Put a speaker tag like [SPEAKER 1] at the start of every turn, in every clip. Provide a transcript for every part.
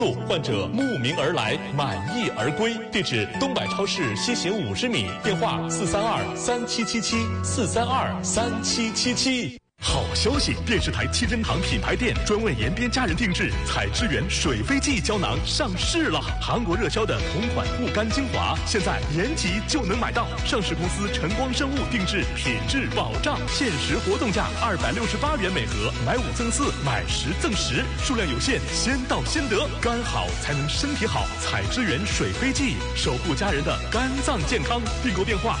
[SPEAKER 1] 患者慕名而来，满意而归。地址：东百超市西行50米，电话432-3777，432-3777。好消息！电视台七珍堂品牌店专为延边家人定制采之源水飞记胶囊上市了。韩国热销的同款护肝精华，现在延吉就能买到。上市公司晨光生物定制，品质保障，限时活动价268元每盒，买5赠4，买10赠10，数量有限，先到先得。肝好才能身体好，采之源水飞记，守护家人的肝脏健康。订购电话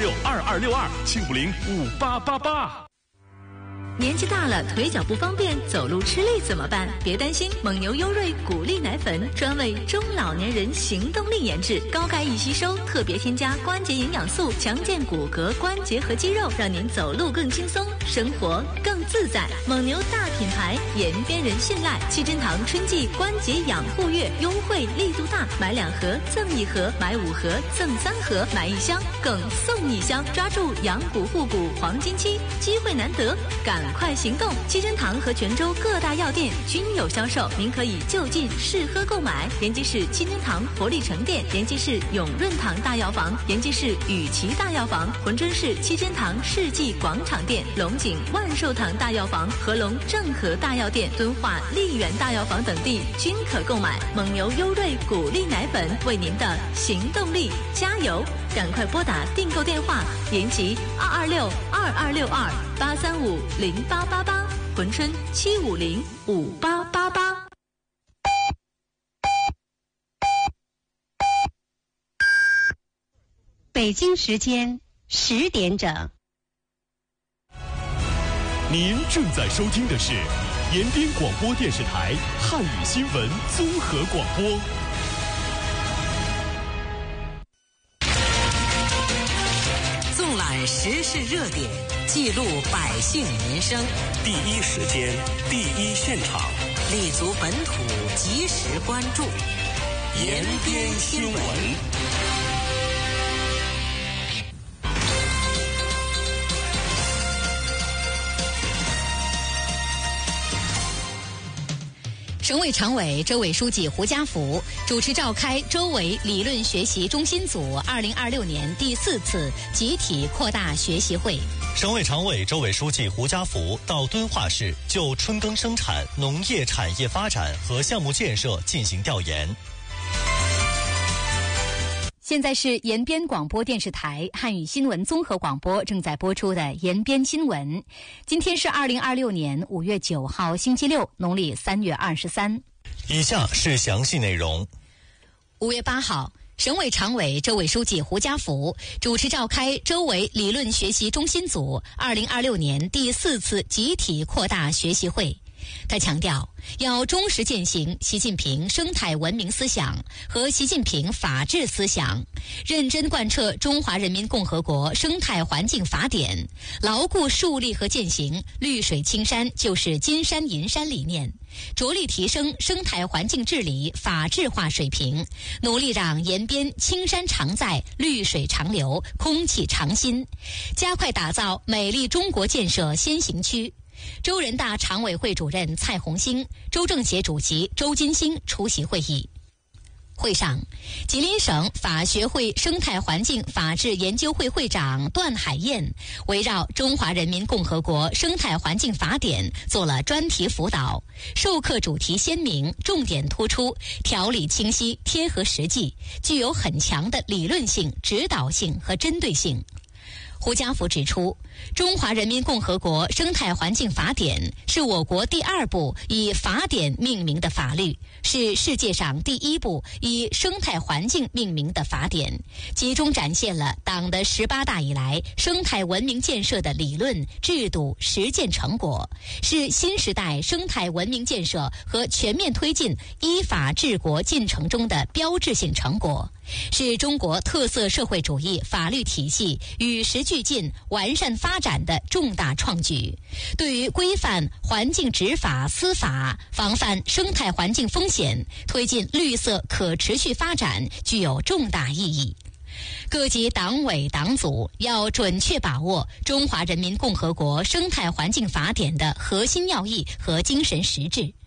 [SPEAKER 1] 226-2262-750-5888。
[SPEAKER 2] 年纪大了，腿脚不方便，走路吃力怎么办？别担心，蒙牛优瑞骨力奶粉专为中老年人行动力研制，高钙易吸收，特别添加关节营养素，强健骨骼、关节和肌肉，让您走路更轻松，生活更自在。蒙牛大品牌，延边人信赖。七珍堂春季关节养护月优惠力度大，买2盒赠1盒，买5盒赠3盒，买1箱更送1箱，抓住养骨护骨黄金期，机会难得，赶快行动！七珍堂和泉州各大药店均有销售，您可以就近试喝购买。延吉市七珍堂活力城店、延吉市永润堂大药房、延吉市雨琦大药房、珲春市七珍堂世纪广场店、龙井万寿堂大药房、合龙正和大药店、敦化丽园大药房等地均可购买。蒙牛优瑞骨力奶粉，为您的行动力加油！赶快拨打订购电话：延吉226-2262-835-0888，珲春750-5888。
[SPEAKER 3] 北京时间10点整。
[SPEAKER 1] 您正在收听的是延边广播电视台汉语新闻综合广播。
[SPEAKER 4] 纵览时事热点，记录百姓民生，
[SPEAKER 5] 第一时间，第一现场，
[SPEAKER 4] 立足本土，及时关注
[SPEAKER 5] 延边新闻。
[SPEAKER 6] 省委常委、州委书记胡家福主持召开州委理论学习中心组2026年第4次集体扩大学习会。
[SPEAKER 7] 省委常委、州委书记胡家福到敦化市就春耕生产、农业产业发展和项目建设进行调研。
[SPEAKER 6] 现在是延边广播电视台汉语新闻综合广播正在播出的延边新闻。今天是2026年5月9号星期六，农历3月23。
[SPEAKER 7] 以下是详细内容。
[SPEAKER 6] 5月8号，省委常委、州委书记胡家福主持召开州委理论学习中心组2026年第4次集体扩大学习会。他强调，要忠实践行习近平生态文明思想和习近平法治思想，认真贯彻中华人民共和国生态环境法典，牢固树立和践行绿水青山就是金山银山理念，着力提升生态环境治理法治化水平，努力让延边青山常在、绿水长流、空气常新，加快打造美丽中国建设先行区。州人大常委会主任蔡红星、州政协主席周金星出席会议。会上，吉林省法学会生态环境法治研究会会长段海燕围绕中华人民共和国生态环境法典做了专题辅导，授课主题鲜明，重点突出，条理清晰，贴合实际，具有很强的理论性、指导性和针对性。胡家福指出，中华人民共和国生态环境法典是我国第2部以法典命名的法律，是世界上第1部以生态环境命名的法典，集中展现了党的18大以来生态文明建设的理论、制度、实践成果，是新时代生态文明建设和全面推进依法治国进程中的标志性成果，是中国特色社会主义法律体系与时俱进、完善发展的重大创举，对于规范环境执法司法、防范生态环境风险、推进绿色可持续发展具有重大意义。各级党委党组要准确把握中华人民共和国生态环境法典的核心要义和精神实质，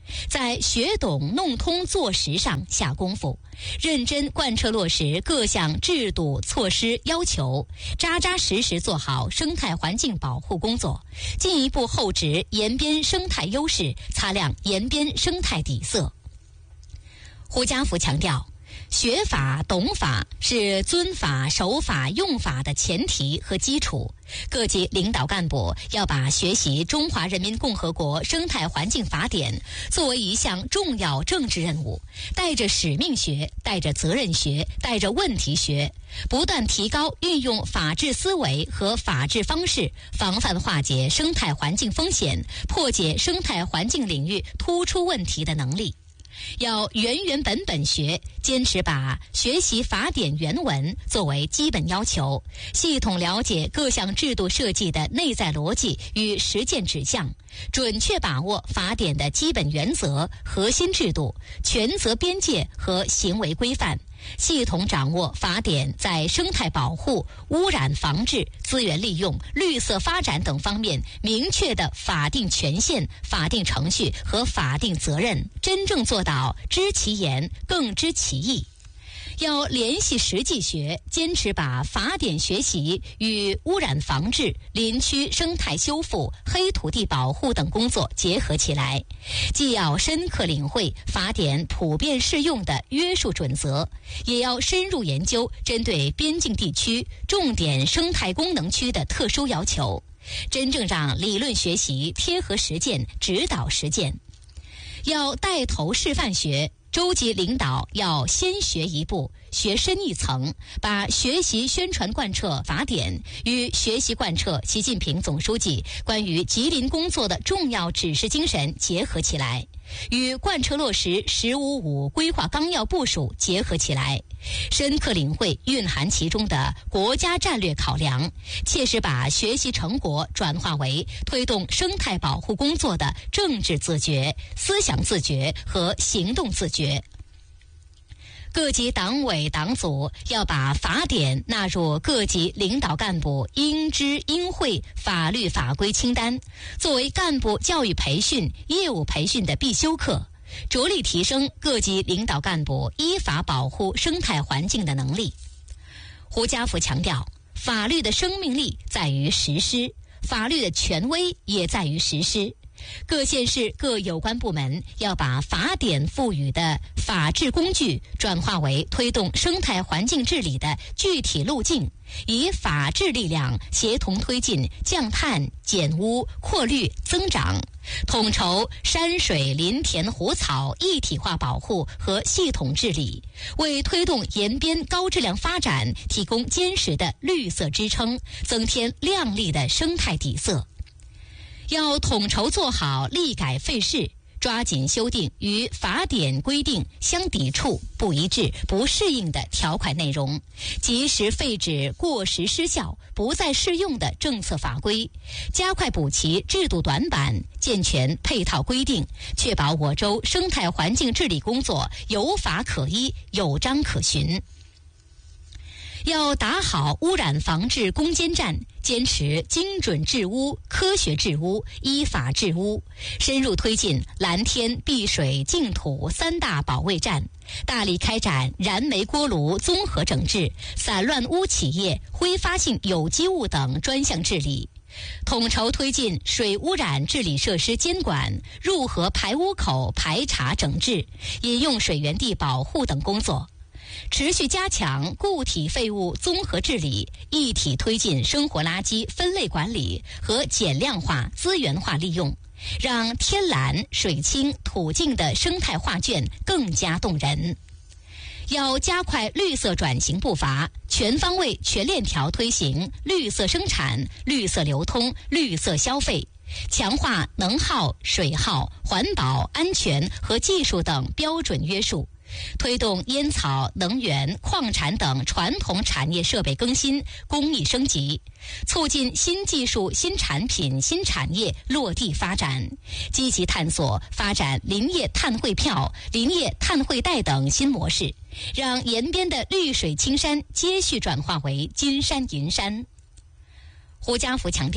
[SPEAKER 6] 在学懂弄通做实上下功夫，认真贯彻落实各项制度措施要求，扎扎实实做好生态环境保护工作，进一步厚植延边生态优势，擦亮延边生态底色。胡家福强调，学法懂法是遵法守法用法的前提和基础。各级领导干部要把学习中华人民共和国生态环境法典作为一项重要政治任务，带着使命学，带着责任学，带着问题学，不断提高运用法治思维和法治方式，防范化解生态环境风险，破解生态环境领域突出问题的能力。要原原本本学，坚持把学习法典原文作为基本要求，系统了解各项制度设计的内在逻辑与实践指向，准确把握法典的基本原则、核心制度、权责边界和行为规范，系统掌握法典在生态保护、污染防治、资源利用、绿色发展等方面明确的法定权限、法定程序和法定责任，真正做到知其言，更知其意。要联系实际学，坚持把法典学习与污染防治、林区生态修复、黑土地保护等工作结合起来，既要深刻领会法典普遍适用的约束准则，也要深入研究针对边境地区、重点生态功能区的特殊要求，真正让理论学习贴合实践，指导实践。要带头示范学，州级领导要先学一步，学深一层，把学习宣传贯彻法典与学习贯彻习近平总书记关于吉林工作的重要指示精神结合起来，与贯彻落实“十五五”规划纲要部署结合起来，深刻领会蕴含其中的国家战略考量，切实把学习成果转化为推动生态保护工作的政治自觉、思想自觉和行动自觉。各级党委党组要把法典纳入各级领导干部应知应会法律法规清单，作为干部教育培训、业务培训的必修课，着力提升各级领导干部依法保护生态环境的能力。胡家福强调，法律的生命力在于实施，法律的权威也在于实施。各县市各有关部门要把法典赋予的法治工具转化为推动生态环境治理的具体路径，以法治力量协同推进降碳、减污、扩绿、增长，统筹山水林田湖草一体化保护和系统治理，为推动延边高质量发展提供坚实的绿色支撑，增添亮丽的生态底色。要统筹做好立改废事，抓紧修订与法典规定相抵触、不一致、不适应的条款内容，及时废止过时失效、不再适用的政策法规，加快补齐制度短板，健全配套规定，确保我州生态环境治理工作有法可依、有章可循。要打好污染防治攻坚战，坚持精准治污、科学治污、依法治污，深入推进蓝天、碧水、净土三大保卫战，大力开展燃煤锅炉综合整治、散乱污企业、挥发性有机物等专项治理，统筹推进水污染治理设施监管、入河排污口排查整治、饮用水源地保护等工作。持续加强固体废物综合治理，一体推进生活垃圾分类管理和减量化、资源化利用，让天蓝、水清、土净的生态画卷更加动人。要加快绿色转型步伐，全方位、全链条推行绿色生产、绿色流通、绿色消费，强化能耗、水耗、环保、安全和技术等标准约束，推动烟草、能源、矿产等传统产业设备更新、工艺升级，促进新技术、新产品、新产业落地发展，积极探索发展林业碳汇票、林业碳汇贷等新模式，让延边的绿水青山接续转化为金山银山。胡家福强调，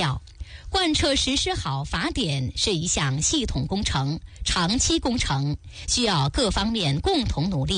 [SPEAKER 6] 贯彻实施好法典是一项系统工程、长期工程，需要各方面共同努力。